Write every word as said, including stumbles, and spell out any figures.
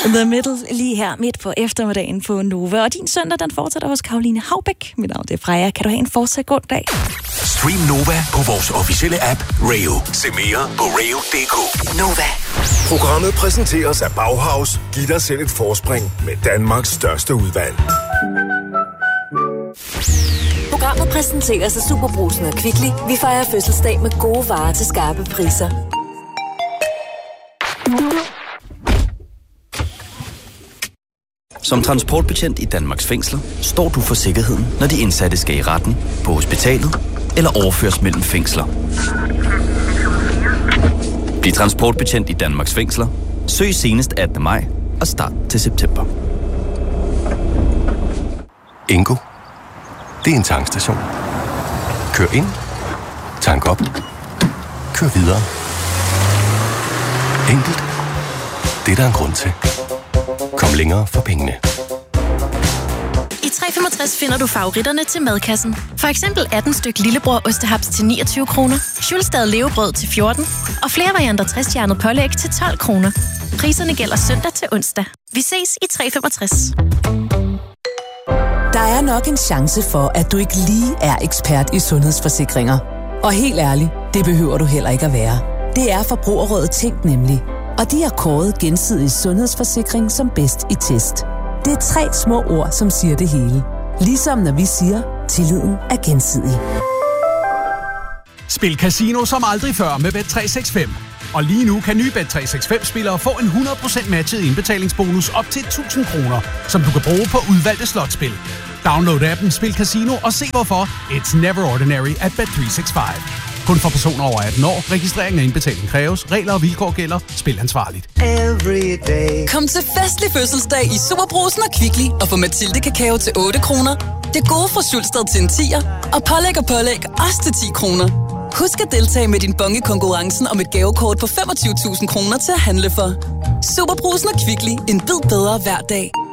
The Middle lige her midt på eftermiddagen på Nova. Og din søndag, den fortsætter hos Karoline Haubæk. Mit navn er Freja. Kan du have en fortsat god dag? Stream Nova på vores officielle app Rayo. Se mere på rayo punktum d k. Nova. Programmet præsenteres af Bauhaus. Giv dig selv et forspring med Danmarks største udvalg. Programmet præsenteres af Superbrugsen og Kvickly. Vi fejrer fødselsdag med gode varer til skarpe priser. Som transportbetjent i Danmarks fængsler står du for sikkerheden, når de indsatte skal i retten, på hospitalet eller overføres mellem fængsler. Bliv transportbetjent i Danmarks fængsler. Søg senest attende maj og start til september. Ingo. Det er en tankstation. Kør ind. Tank op. Kør videre. Enkelt. Det er der en grund til. Kom længere for pengene. I tre femogtres finder du favoritterne til madkassen. For eksempel atten styk lillebror ostehaps til niogtyve kroner, Schulstad levebrød til fjorten og flere varianter tres-stjernet pålæg til tolv kroner. Priserne gælder søndag til onsdag. Vi ses i tre femogtres. Der er nok en chance for, at du ikke lige er ekspert i sundhedsforsikringer. Og helt ærligt, det behøver du heller ikke at være. Det er Forbrugerrådet Tænk nemlig. Og de har kåret Gensidig Sundhedsforsikring som bedst i test. Det er tre små ord, som siger det hele. Ligesom når vi siger, tilliden er gensidig. Spil casino som aldrig før med Bet tre seks fem. Og lige nu kan nye Bet tre seks fem-spillere få en hundrede procent matchet indbetalingsbonus op til tusind kroner, som du kan bruge på udvalgte slotspil. Download appen Spil Casino og se hvorfor it's never ordinary at Bet tre seks fem. Kun for personer over atten år. Registrering og indbetaling kræves. Regler og vilkår gælder. Spil ansvarligt. Kom til festlig fødselsdag i Superbrugsen og Kvickly og få Mathilde kakao til otte kroner. Det gode fra Schulstad til en tier. Og pålæg og pålæg også til ti kroner. Husk at deltage med din bonge i konkurrencen om et gavekort på femogtyve tusind kroner til at handle for. Superbrugsen og Kvickly. En bid bedre hver dag.